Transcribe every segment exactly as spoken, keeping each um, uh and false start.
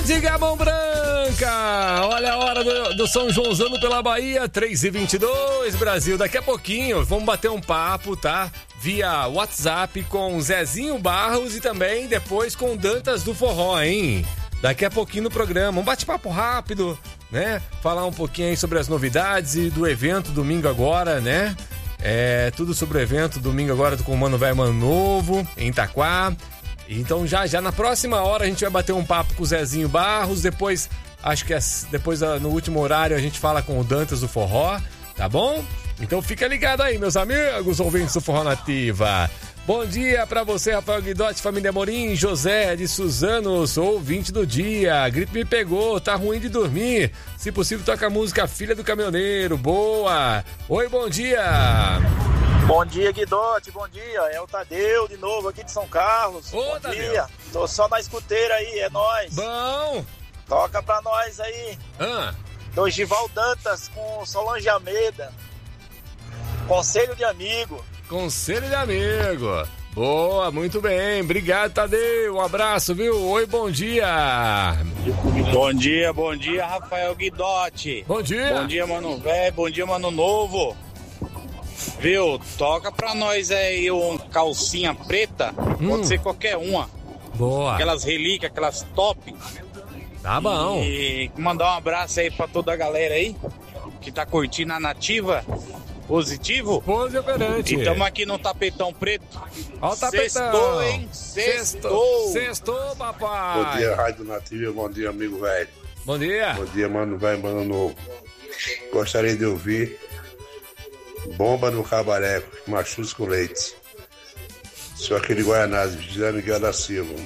Edigamão Branca, olha a hora do, do São Joãozano pela Bahia, três e vinte e dois, Brasil. Daqui a pouquinho vamos bater um papo, tá? Via WhatsApp com Zezinho Barros e também depois com Dantas do Forró, hein? Daqui a pouquinho no programa, um bate-papo rápido, né? Falar um pouquinho aí sobre as novidades e do evento domingo agora, né? É, tudo sobre o evento domingo agora com o Mano Velho Mano Novo, em Itaquá. Então já, já na próxima hora a gente vai bater um papo com o Zezinho Barros, depois, acho que é, depois no último horário a gente fala com o Dantas do Forró, tá bom? Então fica ligado aí, meus amigos, ouvintes do Forró Nativa. Bom dia pra você, Rafael Guidotti, família Amorim, José de Suzano, sou ouvinte do dia, a gripe me pegou, tá ruim de dormir, se possível toca a música Filha do Caminhoneiro, boa! Oi, bom dia! Bom dia, Guidotti, bom dia, é o Tadeu de novo aqui de São Carlos. Ô, bom Tadeu. dia, tô só na escuteira aí, é nóis. Bom! Toca pra nós aí, Ah. do Gival Dantas com Solange Almeida, Conselho de Amigo. Conselho de amigo. Boa, muito bem. Obrigado, Tadeu. Um abraço, viu? Oi, bom dia. Bom dia, bom dia, Rafael Guidotti. Bom dia. Bom dia, Mano Velho. Bom dia, Mano Novo. Viu? Toca pra nós aí um calcinha preta. Hum. Pode ser qualquer uma. Boa. Aquelas relíquias, aquelas top. Tá bom. E mandar um abraço aí pra toda a galera aí que tá curtindo a Nativa. Positivo? Pose operante. E estamos aqui no tapetão preto. Ó o tapetão. Sextou, hein? Sextou. Sextou, papai. Bom dia, Rádio Nativa. Bom dia, amigo velho. Bom dia. Bom dia, Mano Velho, Mano Novo. Gostaria de ouvir Bomba no Cabareco, Machus com Leite. Sou aqui de Guaianazes, José Miguel da Silva.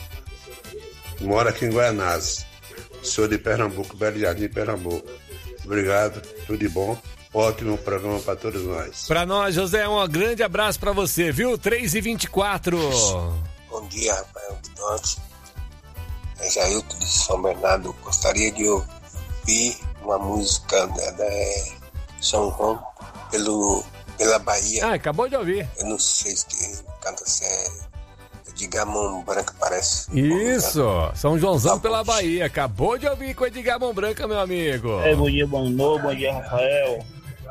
Moro aqui em Guaianazes. Sou de Pernambuco, Belo Jardim, Pernambuco. Obrigado, tudo de bom. Ótimo programa para todos nós. Pra nós, José, um grande abraço pra você, viu? três e vinte e quatro. Bom dia, Rafael Guidotti. É Jailton de São Bernardo. Gostaria de ouvir uma música da, da São João pelo, pela Bahia. Ah, acabou de ouvir. Eu não sei se quem canta se é Edigamão Branca, parece. Isso, São Joãozão pela Bahia. Acabou de ouvir com o Edigamão Branca, meu amigo. É, bom dia, bom novo, bom dia, Rafael.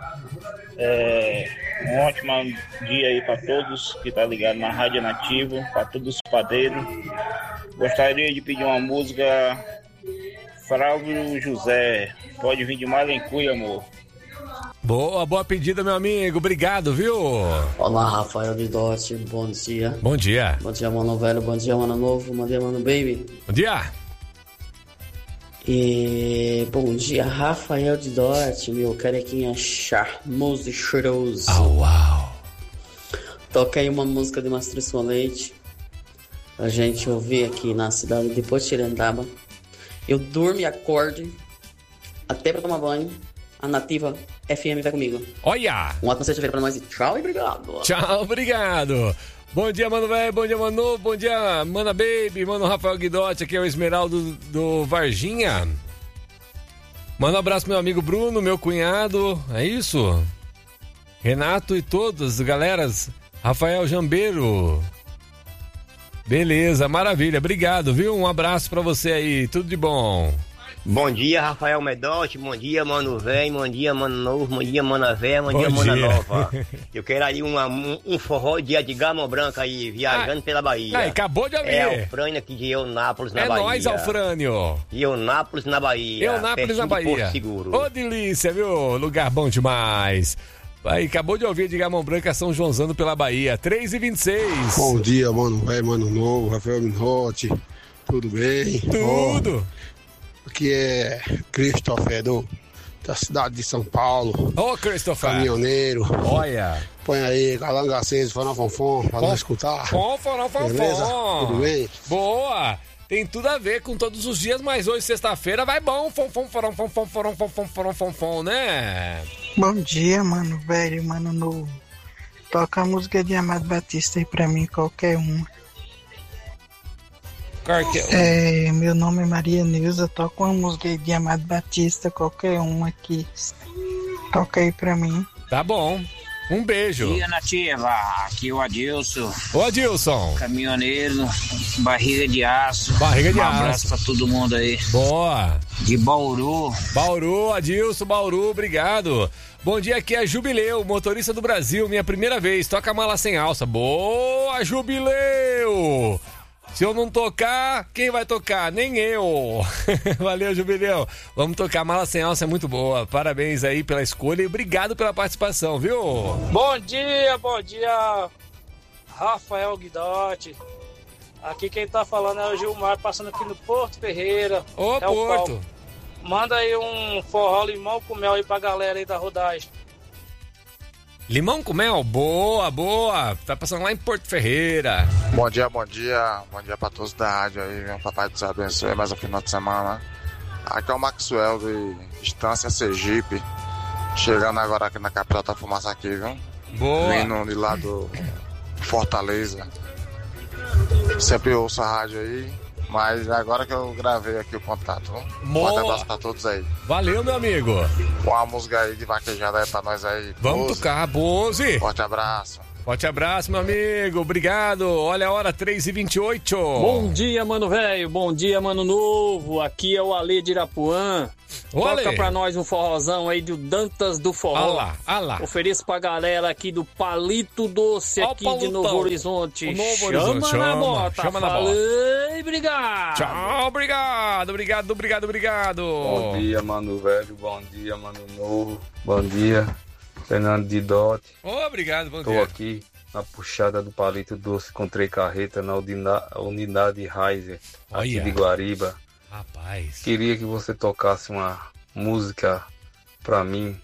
É, um ótimo dia aí para todos que tá ligado na Rádio Nativa, para todos os padeiros. Gostaria de pedir uma música Flávio José. Pode vir de Malencuia, amor. Boa, boa pedida, meu amigo. Obrigado, viu? Olá, Rafael Guidotti. Bom dia. Bom dia. Bom dia, Mano Velho. Bom dia, Mano Novo. Bom dia, Mano Baby. Bom dia. E bom dia, Rafael Guidotti, meu carequinha charmoso e cheiroso. Au, au. Toca aí uma música de Mastris com Leite pra gente ouvir aqui na cidade de Potirendaba. Eu durmo e acordo até pra tomar banho. A Nativa F M vai comigo. Olha! Um ótimo sexta-feira pra nós e tchau e obrigado. Tchau, obrigado. Bom dia, Mano Velho, bom dia, Mano Novo, bom dia, Mana Baby, Mano Rafael Guidotti, aqui é o Esmeraldo do Varginha. Manda um abraço pro meu amigo Bruno, meu cunhado, é isso? Renato e todas, galeras, Rafael Jambeiro. Beleza, maravilha, obrigado, viu? Um abraço pra você aí, tudo de bom. Bom dia, Rafael Medotti, bom dia, Mano Velho, bom dia, Mano Novo, bom dia, Mana Véia, bom, bom dia, Mana Nova. Eu quero aí uma, um, um forró de Edigamão Branca aí, viajando ah, pela Bahia. Ah, acabou de ouvir. É Alfrânio aqui de Eunápolis, na é Bahia. É nóis, Alfrânio. De Eunápolis, na Bahia. Eunápolis, na Bahia. Porto Seguro. Ô, delícia, viu? Lugar bom demais. Aí, acabou de ouvir Edigamão Branca, São Joãozano pela Bahia, três e vinte e seis. Bom dia, Mano Velho, Mano Novo, Rafael Guidotti, tudo bem? Tudo. Oh. Aqui é Christopher, do, da cidade de São Paulo. Ô, oh, Christopher. Caminhoneiro. Olha. Põe aí, galanga aceso, fanafofom, pra nós escutar. Fom, fanafofom. Beleza? Tudo bem? Boa. Tem tudo a ver com todos os dias, mas hoje, sexta-feira, vai bom. Fom, fom, fom, fom, fom, fom, fom, fom, fom, fom, fom, né? Bom dia, Mano Velho, Mano Novo. Toca a música de Amado Batista aí pra mim, qualquer uma. É, meu nome é Maria Neuza, toca uma música de Amado Batista, qualquer uma aqui. Toca aí pra mim. Tá bom. Um beijo. Dia Nativa, aqui o Adilson. Ô Adilson. Caminhoneiro, barriga de aço. Barriga de um aço. Um abraço pra todo mundo aí. Boa. De Bauru. Bauru, Adilson, Bauru, obrigado. Bom dia, aqui é Jubileu, motorista do Brasil, minha primeira vez. Toca mala sem alça. Boa, Jubileu. Se eu não tocar, quem vai tocar? Nem eu. Valeu, Jubileu. Vamos tocar mala sem alça, é muito boa. Parabéns aí pela escolha e obrigado pela participação, viu? Bom dia, bom dia, Rafael Guidotti. Aqui quem tá falando é o Gilmar, passando aqui no Porto Ferreira. Ô, é Porto. Manda aí um forró limão com mel aí pra galera aí da rodagem. Limão com mel? Boa, boa. Tá passando lá em Porto Ferreira. Bom dia, bom dia. Bom dia pra todos da rádio aí. Meu papai te abençoe mais um final de semana. Aqui é o Maxwell de Estância Sergipe. Chegando agora aqui na capital da fumaça aqui, viu? Boa. Vindo de lá do Fortaleza. Sempre ouço a rádio aí. Mas agora que eu gravei aqui o contato, viu? Um forte abraço pra todos aí. Valeu, meu amigo. Uma música aí de vaquejada aí pra nós aí. Vamos Boze. tocar, Boze. Forte abraço. Forte abraço, meu amigo. Obrigado. Olha a hora, três e vinte e oito. Bom dia, mano velho. Bom dia, mano novo. Aqui é o Ale de Irapuã. Ô, Toca Ale. pra nós um forrozão aí do Dantas do Forró. Ah lá, ah lá. Ofereço pra galera aqui do Palito Doce, Ó, aqui o de Novo Palutão. Horizonte. O Novo chama Horizonte, na chama, bota. chama na bota. Falei, obrigado. Tchau, obrigado, obrigado, obrigado, obrigado. Bom dia, mano velho. Bom dia, mano novo. Bom dia, Fernando Didotti. Oh, obrigado, bom Tô dia. aqui na puxada do Palito Doce com três carretas na unidade, unidade Heiser, aqui Olha. de Guariba. Rapaz. Queria que você tocasse uma música pra mim.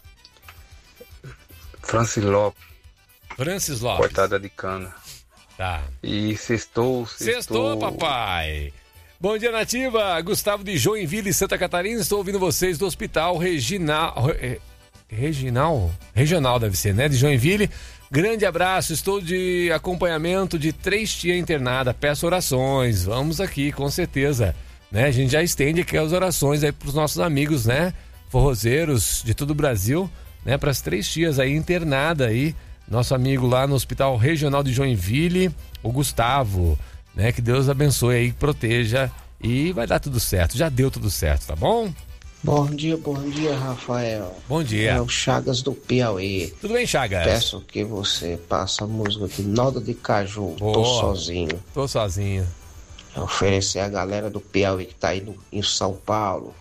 Francis Lopes. Francis Lopes. Cortada de cana. Tá. E sextou, sextou. Sextou, papai. Bom dia, Nativa. Gustavo de Joinville, Santa Catarina. Estou ouvindo vocês do Hospital Reginal. Re- Reginal? Regional deve ser, né? De Joinville. Grande abraço. Estou de acompanhamento de três tia internada. Peço orações. Vamos aqui, com certeza. Né? A gente já estende aqui as orações aí pros nossos amigos, né? Forrozeiros de todo o Brasil, né? Para as três tias aí internada aí. Nosso amigo lá no Hospital Regional de Joinville, o Gustavo, né? Que Deus abençoe aí, proteja e vai dar tudo certo. Já deu tudo certo, tá bom? Bom dia, bom dia, Rafael. Bom dia. É o Chagas do Piauí. Tudo bem, Chagas? Peço que você passe a música de Nalda de Caju. Boa. Tô sozinho. Tô sozinho. Oferecer a galera do Piauí que tá aí no, em São Paulo.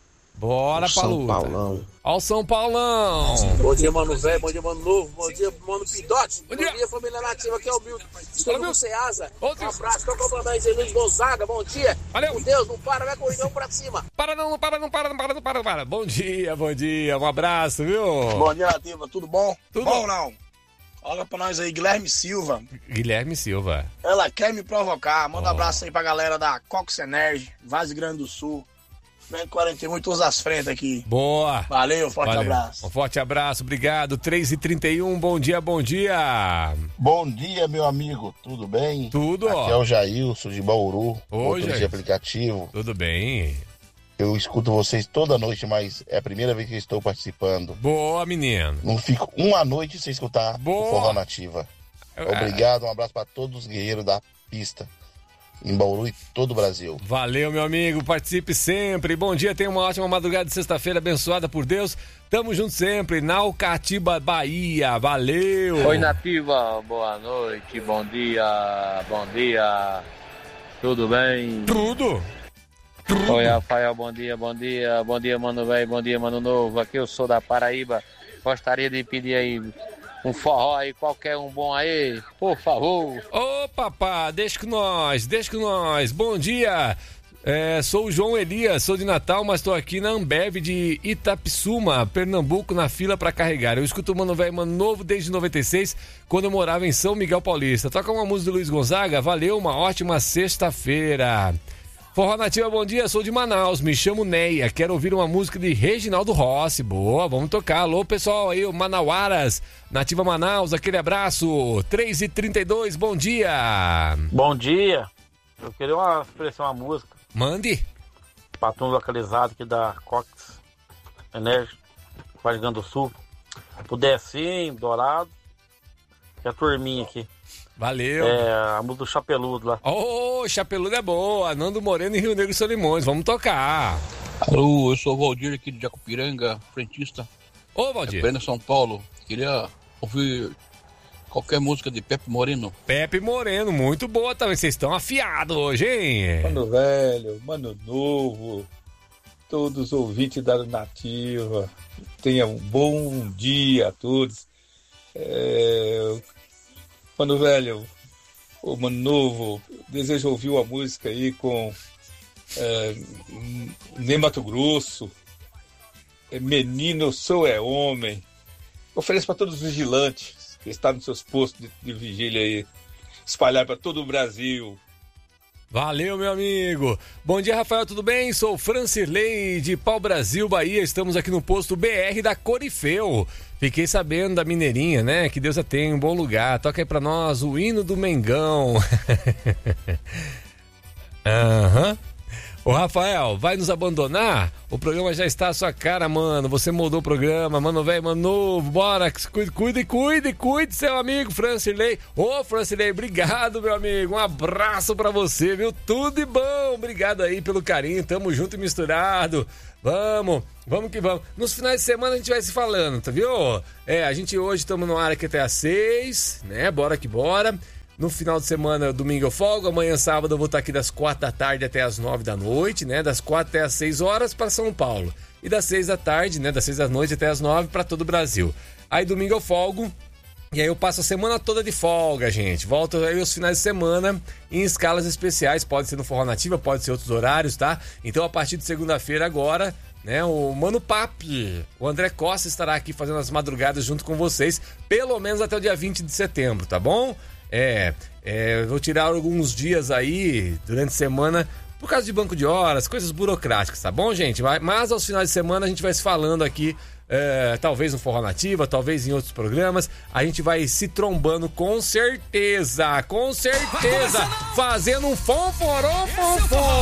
Bora o pra São luta. Paulão. Ó o São Paulão. Bom dia, mano velho, bom dia, mano novo, bom dia, mano Pidote, bom dia, família nativa, aqui é o Milton, estou no Ceasa, um abraço, toca pra nós aí, Luiz Gonzaga, bom dia, valeu, com Deus, não para, vai corrigão pra cima. Para não, não para, não para, não para, não para, não para. Bom dia, bom dia, um abraço, viu? Bom dia, nativa, tudo bom? Tudo bom bom. não? Olha pra nós aí, Guilherme Silva, Guilherme Silva. ela quer me provocar, manda um Oh. abraço aí pra galera da Cox Energy, Vaz Grande do Sul, vem quarenta e um, todas as frentes aqui. Boa. Valeu, forte Valeu. abraço. Um forte abraço, obrigado. três e trinta e um, bom dia, bom dia. Bom dia, meu amigo, tudo bem? Tudo, ó. Aqui é o Jailson de Bauru, motorista de Jailson. aplicativo. Tudo bem. Eu escuto vocês toda noite, mas é a primeira vez que eu estou participando. Boa, menino. Não fico uma noite sem escutar Boa. o Forró Nativa. Obrigado, um abraço para todos os guerreiros da pista em Bauru e todo o Brasil. Valeu, meu amigo, participe sempre. Bom dia, tenha uma ótima madrugada de sexta-feira abençoada por Deus. Tamo junto sempre, Naucatiba, Bahia. Valeu. Oi, Nativa, boa noite, bom dia, bom dia, tudo bem? Tudo. Tudo. Oi, Rafael, bom dia, bom dia, bom dia, mano velho, bom dia, mano novo. Aqui eu sou da Paraíba, gostaria de pedir aí um forró aí, qualquer um bom aí, por favor. Ô, papá, deixa com nós, deixa com nós. Bom dia, é, sou o João Elias, sou de Natal, mas estou aqui na Ambev de Itapissuma, Pernambuco, na fila para carregar. Eu escuto o Mano Velho Mano Novo desde noventa e seis, quando eu morava em São Miguel Paulista. Toca uma música do Luiz Gonzaga, valeu, uma ótima sexta-feira. Forró Nativa, bom dia, sou de Manaus, me chamo Neia, quero ouvir uma música de Reginaldo Rossi. Boa, vamos tocar. Alô, pessoal aí, o Manauaras, Nativa Manaus, aquele abraço. três e trinta e dois, bom dia. Bom dia. Eu queria uma, oferecer uma música. Mande. Patrão localizado aqui da Cox Energy, Vaz Grande do Sul. pro Decinho, Dourado, e a turminha aqui. Valeu. É, a música do Chapeludo lá. Ô, oh, Chapeludo é boa. Nando Moreno e Rio Negro e Solimões. Vamos tocar. Alô, eu sou o Valdir aqui de Jacupiranga, frentista. Ô, Valdir. É Plena São Paulo. Queria ouvir qualquer música de Pepe Moreno. Pepe Moreno, muito boa também. Vocês estão afiados hoje, hein? Mano velho, mano novo, todos os ouvintes da Nativa, tenham um bom dia a todos. É... Mano velho, o mano novo, desejo ouvir uma música aí com é, Ney Mato Grosso, Menino Sou é Homem. Ofereço para todos os vigilantes que estão nos seus postos de, de vigília aí, espalhar para todo o Brasil. Valeu, meu amigo. Bom dia, Rafael, tudo bem? Sou Francirley de Pau Brasil, Bahia. Estamos aqui no posto B R da Corifeu. Fiquei sabendo da Mineirinha, né? Que Deus a tenha em um bom lugar. Toca aí pra nós o hino do Mengão. Aham. uhum. Ô, Rafael, vai nos abandonar? O programa já está à sua cara, mano. Você mudou o programa, mano velho, mano novo. Bora, cuide, cuide, cuide, cuide, seu amigo Francilei. Ô, Francilei, obrigado, meu amigo. Um abraço pra você, viu? Tudo de bom. Obrigado aí pelo carinho. Tamo junto e misturado. Vamos, vamos que vamos. Nos finais de semana a gente vai se falando, tá, viu? É, a gente hoje estamos no ar aqui até às seis, né? Bora que bora. No final de semana, domingo eu folgo, amanhã sábado eu vou estar aqui das quatro da tarde até as nove da noite, né? Das quatro até as seis horas para São Paulo. E das seis da tarde, né? Das seis da noite até as nove para todo o Brasil. Aí domingo eu folgo e aí eu passo a semana toda de folga, gente. Volto aí os finais de semana em escalas especiais, pode ser no Forró Nativa, pode ser outros horários, tá? Então a partir de segunda-feira agora, né, o Mano Papi, o André Costa estará aqui fazendo as madrugadas junto com vocês, pelo menos até o dia vinte de setembro, tá bom? É, é, vou tirar alguns dias aí durante a semana por causa de banco de horas, coisas burocráticas, tá bom, gente? Mas, mas aos finais de semana a gente vai se falando aqui, é, talvez no Forró Nativa, talvez em outros programas, a gente vai se trombando com certeza, com certeza, fazendo um fonforão, fonfon.